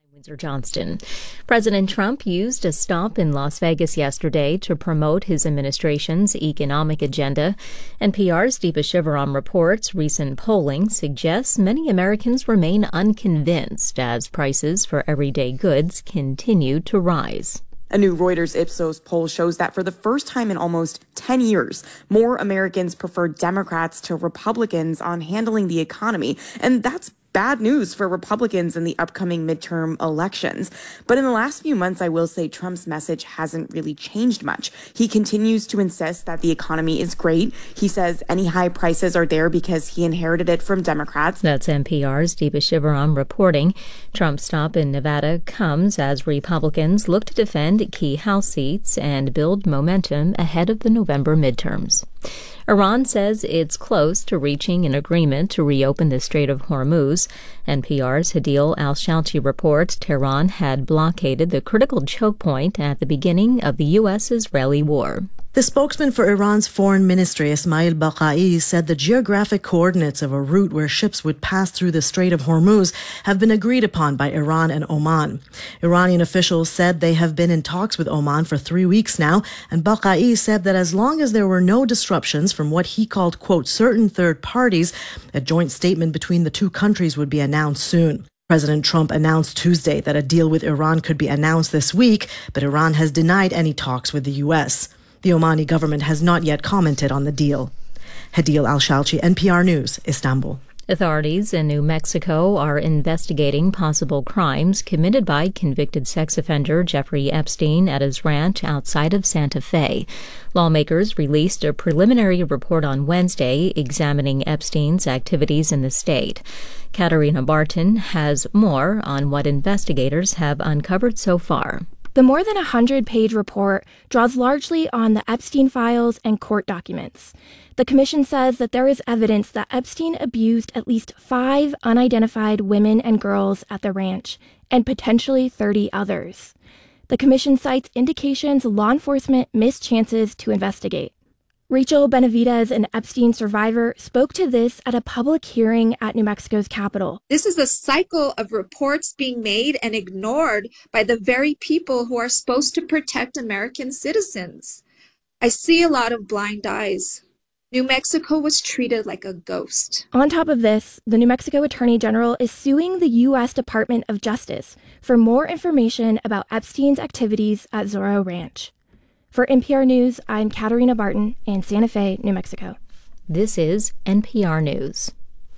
Windsor Johnston. President Trump used a stop in Las Vegas yesterday to promote his administration's economic agenda. NPR's Deepa Shivaram reports recent polling suggests many Americans remain unconvinced as prices for everyday goods continue to rise. A new Reuters Ipsos poll shows that for the first time in almost 10 years, more Americans prefer Democrats to Republicans on handling the economy. And that's bad news for Republicans in the upcoming midterm elections. But in the last few months, I will say Trump's message hasn't really changed much. He continues to insist that the economy is great. He says any high prices are there because he inherited it from Democrats. That's NPR's Deepa Shivaram reporting. Trump's stop in Nevada comes as Republicans look to defend key House seats and build momentum ahead of the November midterms. Iran says it's close to reaching an agreement to reopen the Strait of Hormuz. NPR's Hadil Al-Shalchi reports Tehran had blockaded the critical choke point at the beginning of the U.S.-Israeli war. The spokesman for Iran's foreign ministry, Ismail Baqai, said the geographic coordinates of a route where ships would pass through the Strait of Hormuz have been agreed upon by Iran and Oman. Iranian officials said they have been in talks with Oman for 3 weeks now, and Baqai said that as long as there were no disruptions from what he called, quote, certain third parties, a joint statement between the two countries would be announced soon. President Trump announced Tuesday that a deal with Iran could be announced this week, but Iran has denied any talks with the U.S. The Omani government has not yet commented on the deal. Hadil Al-Shalchi, NPR News, Istanbul. Authorities in New Mexico are investigating possible crimes committed by convicted sex offender Jeffrey Epstein at his ranch outside of Santa Fe. Lawmakers released a preliminary report on Wednesday examining Epstein's activities in the state. Katarina Barton has more on what investigators have uncovered so far. The more than 100-page report draws largely on the Epstein files and court documents. The commission says that there is evidence that Epstein abused at least 5 unidentified women and girls at the ranch, and potentially 30 others. The commission cites indications law enforcement missed chances to investigate. Rachel Benavidez, an Epstein survivor, spoke to this at a public hearing at New Mexico's Capitol. This is a cycle of reports being made and ignored by the very people who are supposed to protect American citizens. I see a lot of blind eyes. New Mexico was treated like a ghost. On top of this, the New Mexico Attorney General is suing the U.S. Department of Justice for more information about Epstein's activities at Zorro Ranch. For NPR News, I'm Katarina Barton in Santa Fe, New Mexico. This is NPR News.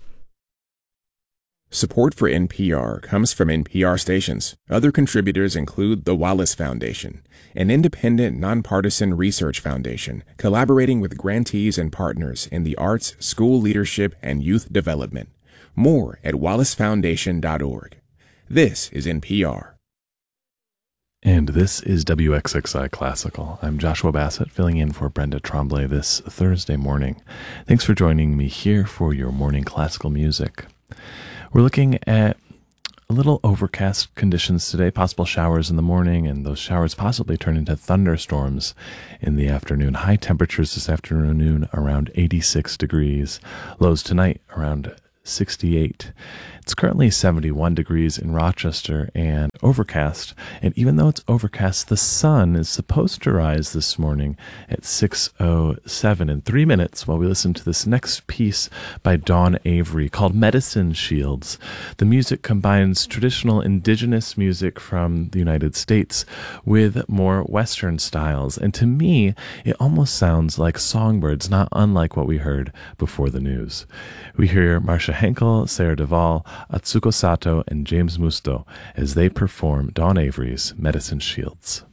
Support for NPR comes from NPR stations. Other contributors include the Wallace Foundation, an independent, nonpartisan research foundation collaborating with grantees and partners in the arts, school leadership, and youth development. More at wallacefoundation.org. This is NPR. And this is WXXI Classical. I'm Joshua Bassett, filling in for Brenda Tremblay this Thursday morning. Thanks for joining me here for your morning classical music. We're looking at a little overcast conditions today, possible showers in the morning, and those showers possibly turn into thunderstorms in the afternoon. High temperatures this afternoon around 86 degrees. Lows tonight around 68. It's currently 71 degrees in Rochester and overcast. And even though it's overcast, the sun is supposed to rise this morning at 6:07 in 3 minutes while we listen to this next piece by Dawn Avery called Medicine Shields. The music combines traditional indigenous music from the United States with more Western styles. And to me, it almost sounds like songbirds, not unlike what we heard before the news. We hear Marcia Henkel, Sarah Duvall, Atsuko Sato, and James Musto as they perform Dawn Avery's Medicine Shields.